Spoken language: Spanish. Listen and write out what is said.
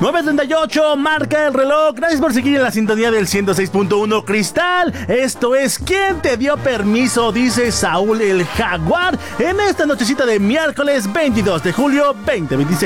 9:38, marca el reloj. Gracias por seguir en la sintonía del 106.1 Cristal. Esto es ¿Quién te dio permiso? Dice Saúl el Jaguar en esta nochecita de miércoles 22 de julio 2026.